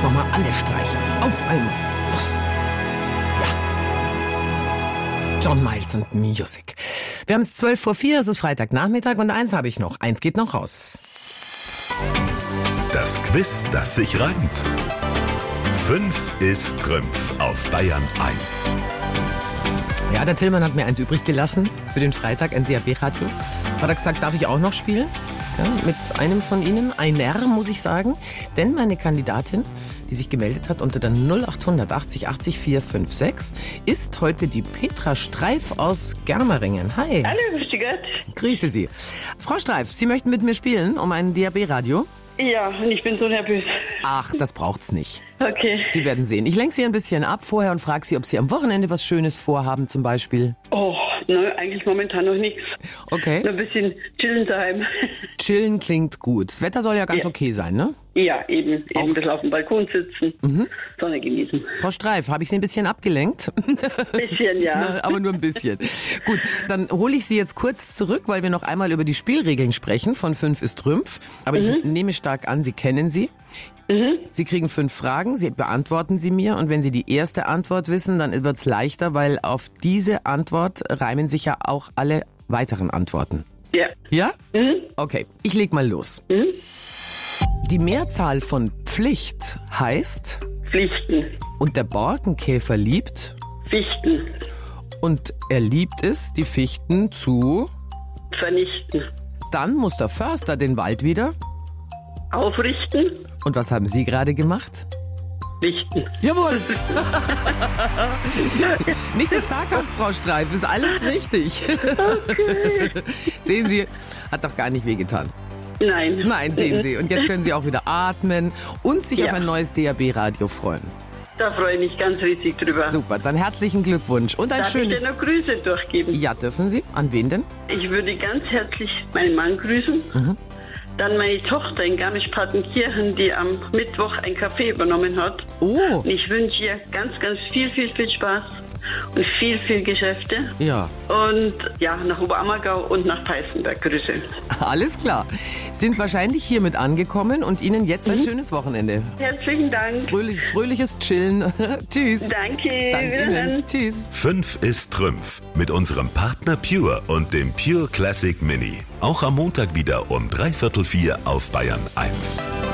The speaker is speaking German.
Jetzt nochmal alle Streicher. Auf einmal. Los. Ja. John Miles und Music. Wir haben es 4:12, es ist Freitagnachmittag und eins habe ich noch. Eins geht noch raus. Das Quiz, das sich reimt. 5 ist Trümpf auf Bayern 1. Ja, der Tillmann hat mir eins übrig gelassen für den Freitag, ein DAB-Radio. Hat er gesagt, darf ich auch noch spielen? Ja, mit einem von Ihnen, einer, muss ich sagen. Denn meine Kandidatin, die sich gemeldet hat unter der 0800 80 80 456, ist heute die Petra Streif aus Germeringen. Hi. Hallo, grüß Gott. Grüße Sie. Frau Streif, Sie möchten mit mir spielen um ein DAB-Radio? Ja, und ich bin so nervös. Ach, das braucht's nicht. Okay. Sie werden sehen. Ich lenke Sie ein bisschen ab vorher und frage Sie, ob Sie am Wochenende was Schönes vorhaben zum Beispiel. Oh, ne, eigentlich momentan noch nichts. Okay. Nur ein bisschen chillen daheim. Chillen klingt gut. Das Wetter soll ja ganz okay sein, ne? Ja, eben ein bisschen auf dem Balkon sitzen, Sonne genießen. Frau Streif, habe ich Sie ein bisschen abgelenkt? Bisschen, ja. Aber nur ein bisschen. Gut, dann hole ich Sie jetzt kurz zurück, weil wir noch einmal über die Spielregeln sprechen von 5 ist Trümpf. Aber ich nehme stark an, Sie kennen sie. Sie kriegen 5 Fragen, Sie beantworten sie mir und wenn Sie die erste Antwort wissen, dann wird's leichter, weil auf diese Antwort reimen sich ja auch alle weiteren Antworten. Ja. Ja? Okay, ich leg mal los. Die Mehrzahl von Pflicht heißt Pflichten. und der Borkenkäfer liebt Fichten. und er liebt es, die Fichten zu... Vernichten. Dann muss der Förster den Wald wieder... Aufrichten. Und was haben Sie gerade gemacht? Lichten. Jawohl! Nicht so zaghaft, Frau Streif, ist alles richtig. Okay. Sehen Sie, hat doch gar nicht wehgetan. Nein. Nein, sehen Sie. Und jetzt können Sie auch wieder atmen und sich Ja. auf ein neues DAB-Radio freuen. Da freue ich mich ganz riesig drüber. Super, dann herzlichen Glückwunsch und ein Darf schönes... ich dir noch Grüße durchgeben? Ja, dürfen Sie? An wen denn? Ich würde ganz herzlich meinen Mann grüßen. Dann meine Tochter in Garmisch-Partenkirchen, die am Mittwoch ein Café übernommen hat. Oh, Und ich wünsche ihr ganz, ganz viel Spaß und viel Geschäfte. ja, Und ja, nach Oberammergau und nach Peißenberg Grüße. alles klar. Sind wahrscheinlich hiermit angekommen und Ihnen jetzt ein schönes Wochenende. Herzlichen Dank. Fröhliches Chillen. Tschüss. Danke. Danke Wiederhören. Ihnen. Tschüss. 5 ist Trümpf mit unserem Partner Pure und dem Pure Classic Mini. Auch am Montag wieder um 3/4 auf Bayern 1.